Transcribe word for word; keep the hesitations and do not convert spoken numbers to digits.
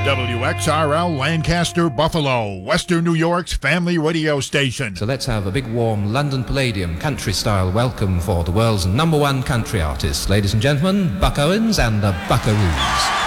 W X R L Lancaster, Buffalo, Western New York's family radio station. So let's have a big warm London Palladium country-style welcome for the world's number one country artist. Ladies and gentlemen, Buck Owens and the Buckaroos.